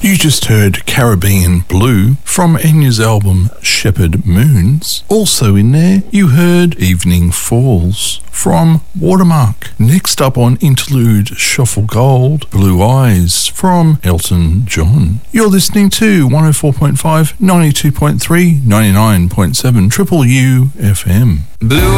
You just heard Caribbean Blue from Enya's album Shepherd Moons. Also in there, you heard Evening Falls from Watermark. Next up on Interlude Shuffle Gold, Blue Eyes from Elton John. You're listening to 104.5, 92.3, 99.7 Triple U FM. Blue